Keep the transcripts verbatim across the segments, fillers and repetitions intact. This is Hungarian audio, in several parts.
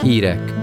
Hírek.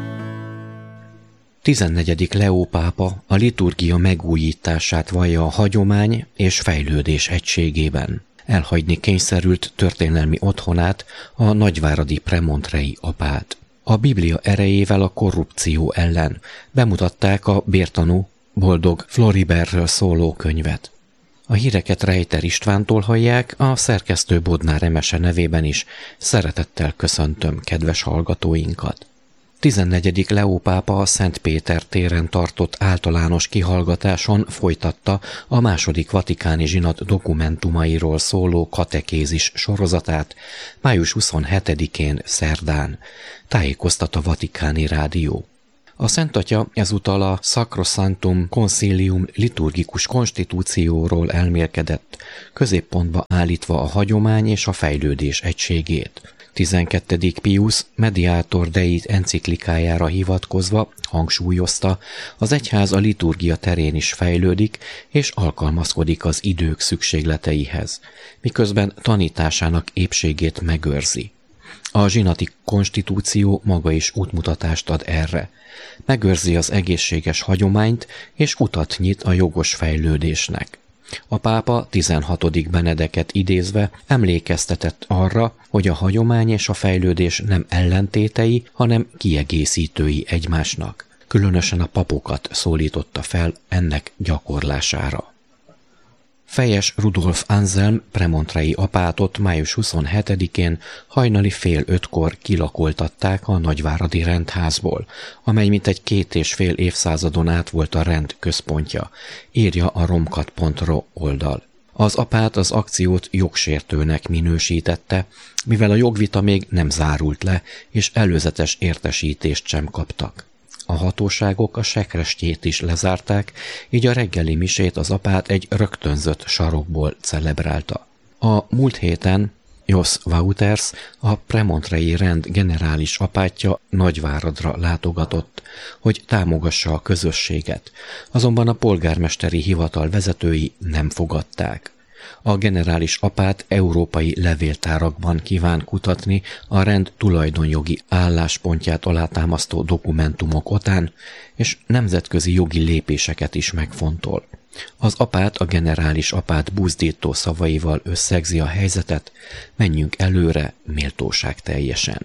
tizennegyedik Leó pápa a liturgia megújítását vallja a hagyomány és fejlődés egységében. Elhagyni kényszerült történelmi otthonát, a nagyváradi premontrei apát. A Biblia erejével a korrupció ellen bemutatták a bértanú Boldog Floribertről szóló könyvet. A híreket Rejter Istvántól hallják, a szerkesztő Bodnár Emese nevében is szeretettel köszöntöm kedves hallgatóinkat. tizennegyedik Leó pápa a Szent Péter téren tartott általános kihallgatáson folytatta a második vatikáni zsinat dokumentumairól szóló katekézis sorozatát május huszonhetedikén szerdán, tájékoztat a Vatikáni Rádió. A Szent Atya ezúttal a Sacrosanctum Concilium liturgikus konstitúcióról elmélkedett, középpontba állítva a hagyomány és a fejlődés egységét. tizenkettedik Pius Mediator Dei enciklikájára hivatkozva hangsúlyozta, az egyház a liturgia terén is fejlődik és alkalmazkodik az idők szükségleteihez, miközben tanításának épségét megőrzi. A zsinati konstitúció maga is útmutatást ad erre. Megőrzi az egészséges hagyományt és utat nyit a jogos fejlődésnek. A pápa tizenhatodik Benedeket idézve emlékeztetett arra, hogy a hagyomány és a fejlődés nem ellentétei, hanem kiegészítői egymásnak. Különösen a papokat szólította fel ennek gyakorlására. Fejes Rudolf Anselm premontrei apátot május huszonhetedikén hajnali fél ötkor kilakoltatták a nagyváradi rendházból, amely mintegy két és fél évszázadon át volt a rend központja, írja a romkat pont ro oldal. Az apát az akciót jogsértőnek minősítette, mivel a jogvita még nem zárult le, és előzetes értesítést sem kaptak. A hatóságok a sekrestjét is lezárták, így a reggeli misét az apát egy rögtönzött sarokból celebrálta. A múlt héten Jos Wouters, a premontrei rend generális apátja Nagyváradra látogatott, hogy támogassa a közösséget, azonban a polgármesteri hivatal vezetői nem fogadták. A generális apát európai levéltárakban kíván kutatni a rend tulajdonjogi álláspontját alátámasztó dokumentumok után, és nemzetközi jogi lépéseket is megfontol. Az apát a generális apát buzdító szavaival összegzi a helyzetet, menjünk előre méltóság teljesen.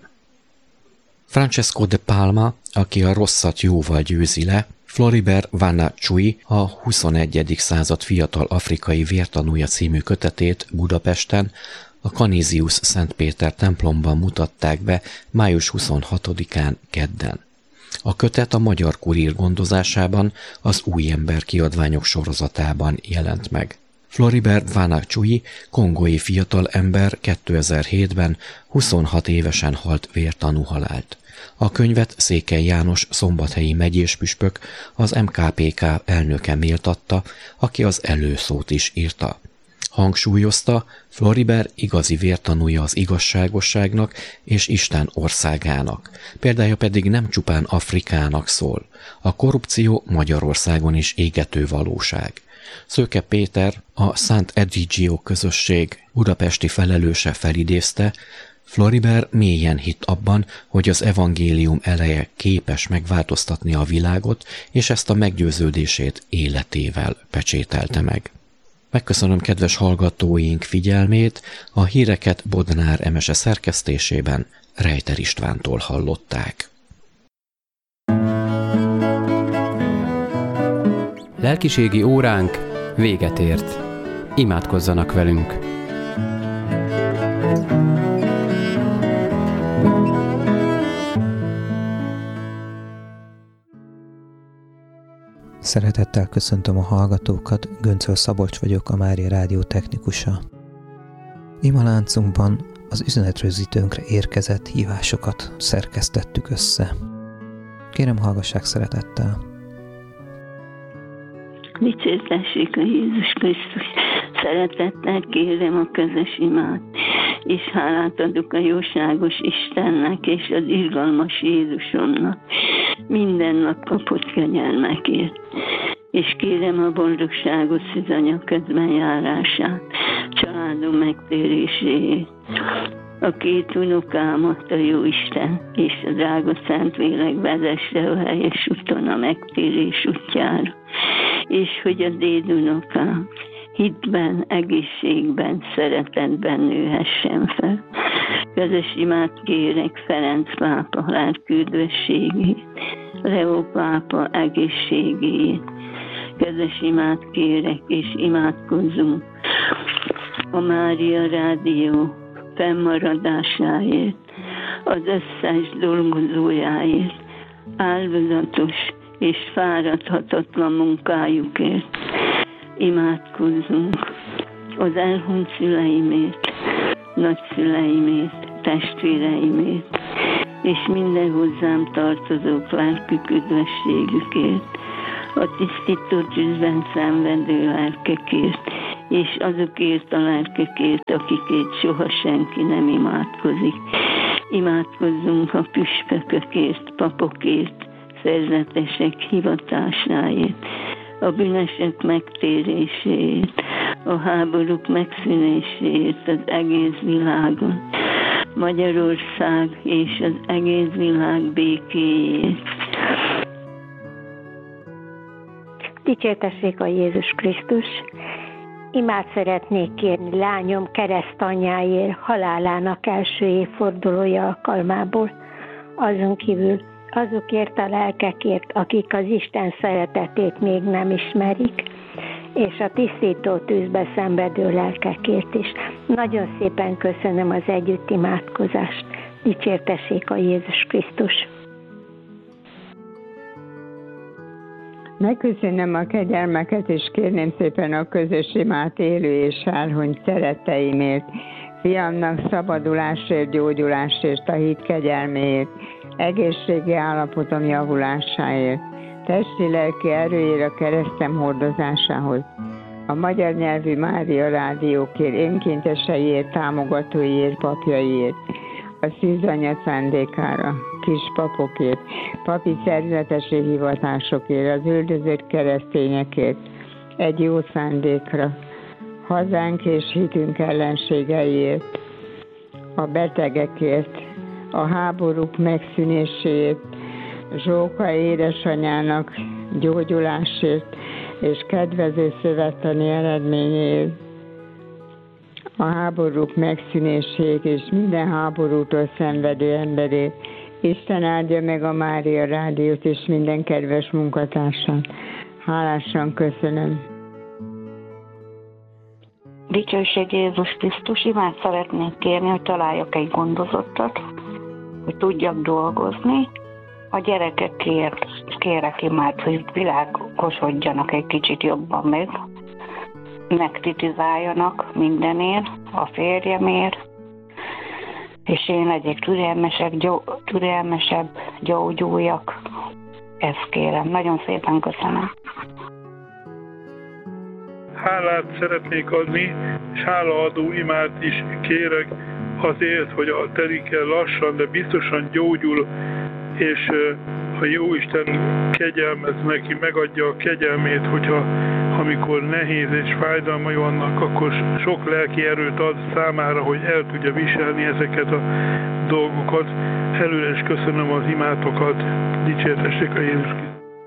Francesco de Palma, aki a rosszat jóval győzi le, Floribert Vanna Chui, a huszonegyedik század fiatal afrikai vértanúja című kötetét Budapesten, a Canisius Szent Péter templomban mutatták be május huszonhatodikán kedden. A kötet a Magyar Kurír gondozásában az Új Ember kiadványok sorozatában jelent meg. Floribert Vanna Chui, kongói fiatalember kétezer-hétben huszonhat évesen halt vértanú halált. A könyvet Székely János szombathelyi megyéspüspök, az em ká pé ká elnöke méltatta, aki az előszót is írta. Hangsúlyozta, Floribert igazi vértanúja az igazságosságnak és Isten országának, példája pedig nem csupán Afrikának szól. A korrupció Magyarországon is égető valóság. Szőke Péter, a Sant Egidio közösség budapesti felelőse felidézte, Floribert mélyen hitt abban, hogy az evangélium eleje képes megváltoztatni a világot, és ezt a meggyőződését életével pecsételte meg. Megköszönöm kedves hallgatóink figyelmét, a híreket Bodnár Emese szerkesztésében Rejter Istvántól hallották. Lelkiségi óránk véget ért. Imádkozzanak velünk! Szeretettel köszöntöm a hallgatókat, Göncöl Szabolcs vagyok, a Mária Rádió technikusa. Imaláncunkban az üzenetrögzítőnkre érkezett hívásokat szerkesztettük össze. Kérem, hallgassák szeretettel. Dicsértessék a Jézus Krisztus, szeretettel kérem a közös imát, és hálát adok a jóságos Istennek és az irgalmas Jézusomnak minden nap kapott kegyelmekért, és kérem a boldogságos szűzanya közben járását, családom megtéréséért, a két unokámat a Jóisten és a drága Szentlélek vezesse a helyes úton a megtérés útjára, és hogy a dédunokám hitben, egészségben, szeretetben nőhessen fel. Közös imát kérek Ferenc pápa lelküdvességét, Leó pápa egészségét. Közös imát kérek, és imádkozzunk a Mária Rádió fennmaradásáért, az összes dolgozójáért, áldozatos és fáradhatatlan munkájukért. Imádkozzunk az elhunyt szüleimért, nagyszüleimért, testvéreimért, és minden hozzám tartozók lelkük üdvességükért, a tisztító tűzben szenvedő lelkekért, és azokért a lelkekért, akikért soha senki nem imádkozik. Imádkozzunk a püspökökért, papokért, szerzetesek hivatásáért, a bűnösök megtéréséért, a háborúk megszűnéséért az egész világon, Magyarország és az egész világ békéjét. Dicsértessék a Jézus Krisztus! Imát szeretnék kérni lányom keresztanyjáért halálának első évfordulója alkalmából, azon kívül azokért a lelkekért, akik az Isten szeretetét még nem ismerik, és a tisztító tűzbe szenvedő lelkekért is. Nagyon szépen köszönöm az együtt imádkozást. Dicsértessék a Jézus Krisztus! Megköszönöm a kegyelmeket, és kérném szépen a közös imát élő és elhunyt szeretteimért, fiamnak szabadulásért, gyógyulásért, a hit kegyelméért, egészségi állapotom javulásáért, testi-lelki erőért a keresztem hordozásához, a magyar nyelvű Mária Rádiókért, önkénteseiért, támogatóiért, papjaiért, a szűzanya szándékára, kispapokért, papi szerzetesi hivatásokért, az üldözött keresztényekért, egy jó szándékra, hazánk és hitünk ellenségeiért, a betegekért, a háborúk megszűnéséért, Zsóka édesanyának gyógyulásért és kedvező szövettani eredményéért, a háborúk megszűnéséért és minden háborútól szenvedő emberért. Isten áldja meg a Mária Rádiót és minden kedves munkatársát. Hálásan köszönöm. Dicsőség Jézus Krisztus, imát szeretnék kérni, hogy találjak egy gondozottat, hogy tudjak dolgozni. A gyerekekért kérek imát, hogy világosodjanak egy kicsit jobban meg, megtitizáljanak mindenért, a férjemért, és én legyek türelmesebb, gyó, türelmesebb, gyógyuljak. Ezt kérem. Nagyon szépen köszönöm. Hálát szeretnék adni, és hálaadó imát is kérek azért, hogy a Terike lassan, de biztosan gyógyul, és ha Jóisten kegyelmez neki, megadja a kegyelmét, hogyha amikor nehéz és fájdalmai vannak, akkor sok lelki erőt ad számára, hogy el tudja viselni ezeket a dolgokat. Előre is köszönöm az imátokat. Dicsértessék a Jézus Krisztus.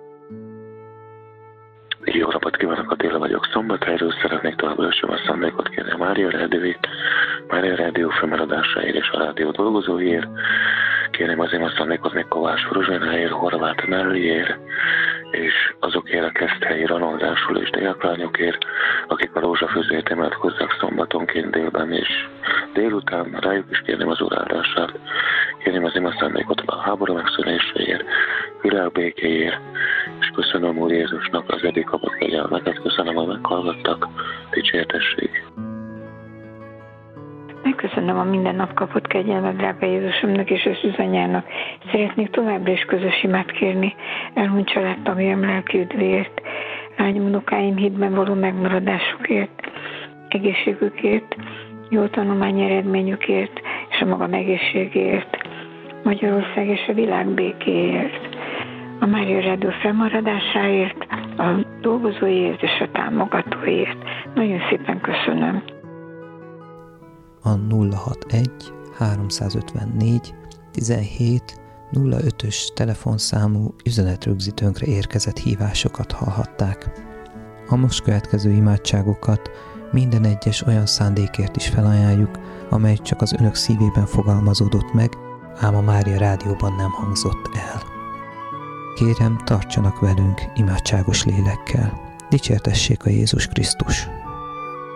Jó napot kívánok, Attila vagyok, Szombathelyről. Szeretnék továbbra is a szándékot kérni a Mária Rádióért, Mária Rádió fennmaradásáért és a rádió dolgozóiért. Kérem azért a szándékot még Kovács Fruzsénáért, Horváth Nelliért, és azokért a Keszthelyi Ranoldásul és diáklányokért, akik a rózsafőzért imádkozzák szombatonként délben és délután. Rájuk is kérném az uráldását. Kérném az ima szándékot a háború megszűnéséért, világbékéért, és köszönöm Úr Jézusnak az eddig kapott kegyelmeket, köszönöm, hogy meghallgattak. Dicsértessék! Megköszönöm a minden nap kapott kegyelmet drága Jézusomnak és az üzanyának. Szeretnék továbbra is közös imát kérni elhunyt családtagjam lelki üdvéért, lányom unokáim hitben való megmaradásukért, egészségükért, jó tanulmányi eredményükért és a magam egészségért, Magyarország és a világ békéért, a Mária Rádió fennmaradásáért, a dolgozóiért és a támogatóiért. Nagyon szépen köszönöm. A nulla hat egy háromszázötvennégy tizenhét nulla ötös telefonszámú üzenetrögzítőnkre érkezett hívásokat hallhatták. A most következő imádságokat minden egyes olyan szándékért is felajánljuk, amely csak az önök szívében fogalmazódott meg, ám a Mária Rádióban nem hangzott el. Kérem, tartsanak velünk imádságos lélekkel. Dicsértessék a Jézus Krisztus!